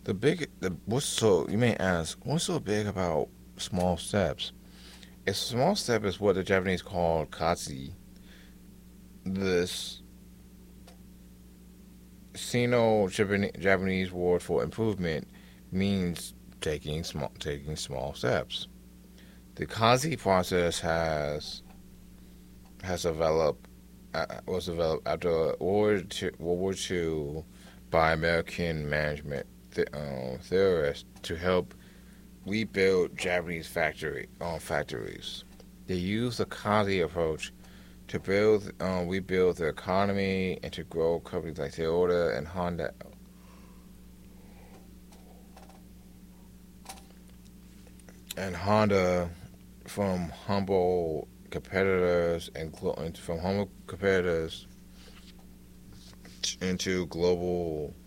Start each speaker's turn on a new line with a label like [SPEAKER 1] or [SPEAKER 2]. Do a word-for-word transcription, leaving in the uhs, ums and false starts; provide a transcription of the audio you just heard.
[SPEAKER 1] The big, the what's so you may ask, what's so big about small steps? A small step is what the Japanese call katsu. This Sino Japanese word for improvement means taking small taking small steps. The kazi process has has developed uh, was developed after World War Two, World War Two by American management th- uh, theorists to help rebuild Japanese factory uh, factories. They used the kazi approach to build um, rebuild the economy and to grow companies like Toyota and Honda and Honda from humble competitors and from humble competitors into global